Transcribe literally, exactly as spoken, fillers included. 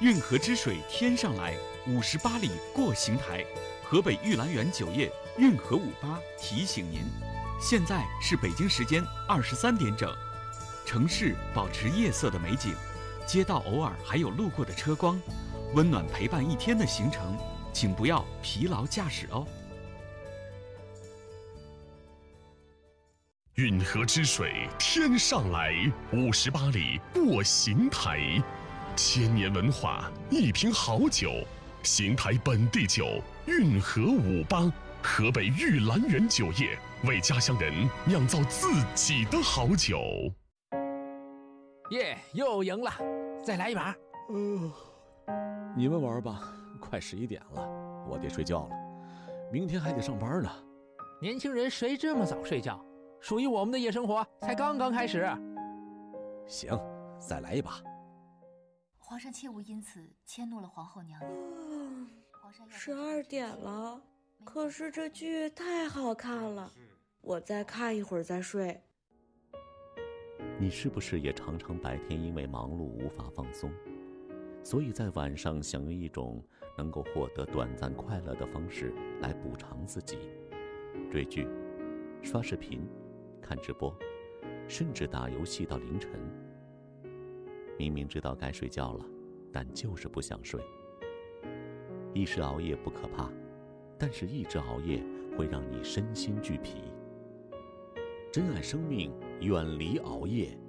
运河之水天上来，五十八里过邢台。河北玉兰园酒业运河五八提醒您，现在是北京时间二十三点整，城市保持夜色的美景，街道偶尔还有路过的车光，温暖陪伴一天的行程，请不要疲劳驾驶哦。 运河之水天上来，五十八里过邢台。千年文化，一瓶好酒，邢台本地酒运河五八，河北玉兰园酒业为家乡人酿造自己的好酒。 耶，又赢了，再来一把。 嗯、呃，你们玩吧，快十一点了，我得睡觉了，明天还得上班呢。 年轻人谁这么早睡觉？属于我们的夜生活才刚刚开始。 行，再来一把。 皇上切勿因此迁怒了皇后娘娘。 嗯，十二点了，可是这剧太好看了，我再看一会儿再睡。 你是不是也常常白天因为忙碌无法放松，所以在晚上想用一种能够获得短暂快乐的方式来补偿自己？追剧、刷视频、看直播，甚至打游戏到凌晨。明明知道该睡觉了，但就是不想睡。一时熬夜不可怕，但是一直熬夜会让你身心俱疲。珍爱生命，远离熬夜，